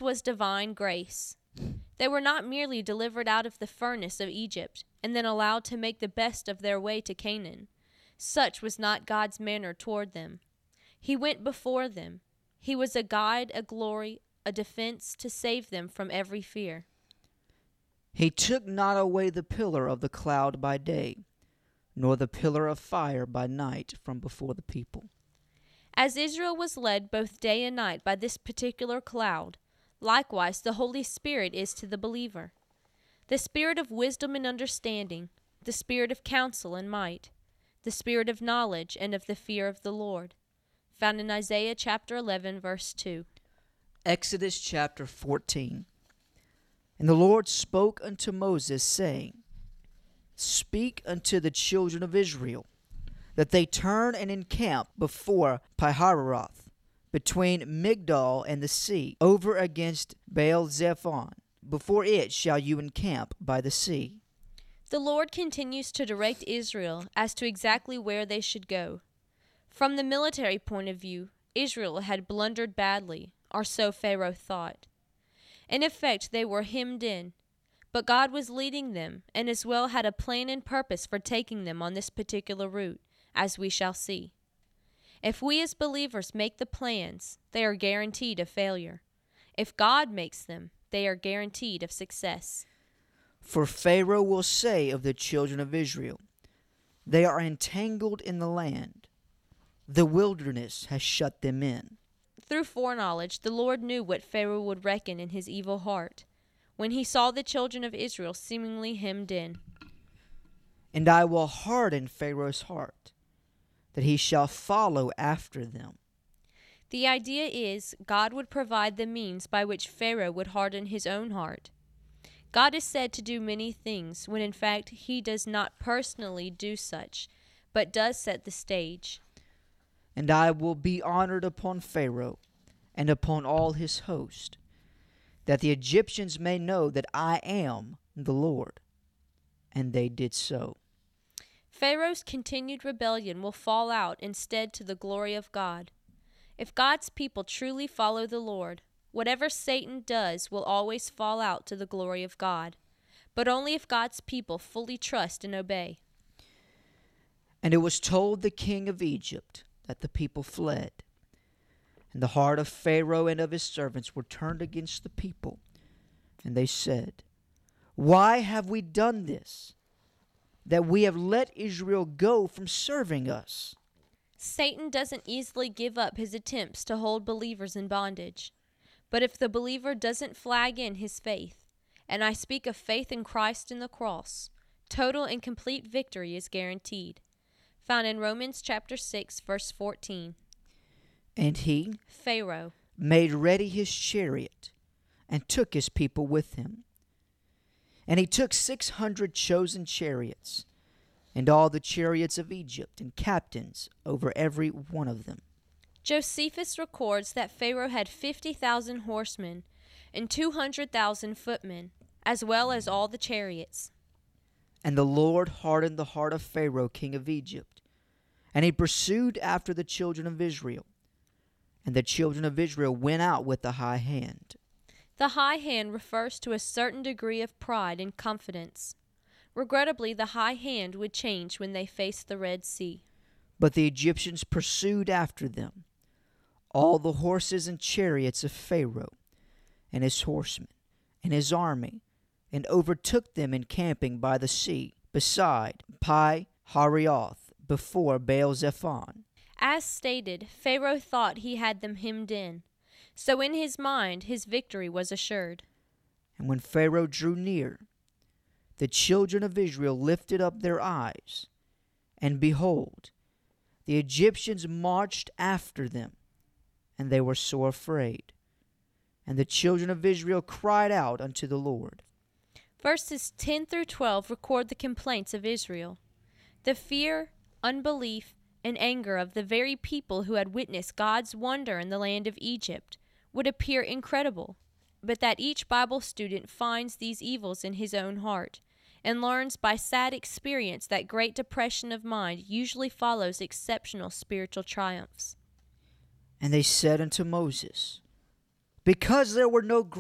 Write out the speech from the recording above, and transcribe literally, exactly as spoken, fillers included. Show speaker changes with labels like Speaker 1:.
Speaker 1: was divine grace. They were not merely delivered out of the furnace of Egypt and then allowed to make the best of their way to Canaan. Such was not God's manner toward them. He went before them. He was a guide, a glory, a defense to save them from every fear.
Speaker 2: He took not away the pillar of the cloud by day, nor the pillar of fire by night from before the people.
Speaker 1: As Israel was led both day and night by this particular cloud, likewise the Holy Spirit is to the believer. The spirit of wisdom and understanding, the spirit of counsel and might, the spirit of knowledge and of the fear of the Lord. Found in Isaiah chapter eleven, verse two.
Speaker 2: Exodus chapter fourteen. And the Lord spoke unto Moses, saying, Speak unto the children of Israel, that they turn and encamp before Pihahiroth, between Migdol and the sea, over against Baal-zephon. Before it shall you encamp by the sea.
Speaker 1: The Lord continues to direct Israel as to exactly where they should go. From the military point of view, Israel had blundered badly, or so Pharaoh thought. In effect, they were hemmed in, but God was leading them, and as well had a plan and purpose for taking them on this particular route, as we shall see. If we as believers make the plans, they are guaranteed of failure. If God makes them, they are guaranteed of success.
Speaker 2: For Pharaoh will say of the children of Israel, They are entangled in the land. The wilderness has shut them in.
Speaker 1: Through foreknowledge, the Lord knew what Pharaoh would reckon in his evil heart, when he saw the children of Israel seemingly hemmed in.
Speaker 2: And I will harden Pharaoh's heart, that he shall follow after them.
Speaker 1: The idea is God would provide the means by which Pharaoh would harden his own heart. God is said to do many things, when in fact he does not personally do such, but does set the stage.
Speaker 2: And I will be honored upon Pharaoh and upon all his host, that the Egyptians may know that I am the Lord. And they did so.
Speaker 1: Pharaoh's continued rebellion will fall out instead to the glory of God. If God's people truly follow the Lord, whatever Satan does will always fall out to the glory of God, but only if God's people fully trust and obey.
Speaker 2: And it was told the king of Egypt that the people fled. And the heart of Pharaoh and of his servants were turned against the people. And they said, Why have we done this, that we have let Israel go from serving us?
Speaker 1: Satan doesn't easily give up his attempts to hold believers in bondage. But if the believer doesn't flag in his faith, and I speak of faith in Christ and the cross, total and complete victory is guaranteed. Found in Romans chapter six, verse fourteen.
Speaker 2: And he,
Speaker 1: Pharaoh,
Speaker 2: made ready his chariot, and took his people with him. And he took six hundred chosen chariots, and all the chariots of Egypt, and captains over every one of them.
Speaker 1: Josephus records that Pharaoh had fifty thousand horsemen and two hundred thousand footmen, as well as all the chariots.
Speaker 2: And the Lord hardened the heart of Pharaoh king of Egypt, and he pursued after the children of Israel. And the children of Israel went out with the high hand.
Speaker 1: The high hand refers to a certain degree of pride and confidence. Regrettably, the high hand would change when they faced the Red Sea.
Speaker 2: But the Egyptians pursued after them, all the horses and chariots of Pharaoh, and his horsemen, and his army, and overtook them encamping by the sea, beside Pi-hahiroth, before Baal-zephon.
Speaker 1: As stated, Pharaoh thought he had them hemmed in, so in his mind his victory was assured.
Speaker 2: And when Pharaoh drew near, the children of Israel lifted up their eyes, and behold, the Egyptians marched after them, and they were sore afraid. And the children of Israel cried out unto the Lord.
Speaker 1: Verses ten through twelve record the complaints of Israel. The fear, unbelief, and anger of the very people who had witnessed God's wonder in the land of Egypt would appear incredible, but that each Bible student finds these evils in his own heart, and learns by sad experience that great depression of mind usually follows exceptional spiritual triumphs.
Speaker 2: And they said unto Moses, Because there were no